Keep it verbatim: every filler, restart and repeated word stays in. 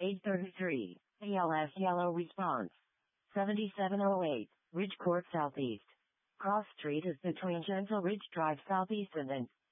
eight thirty-three, A L S yellow response. seventy-seven oh eight, Ridge Court Southeast. Cross Street is between Gentle Ridge Drive Southeast and then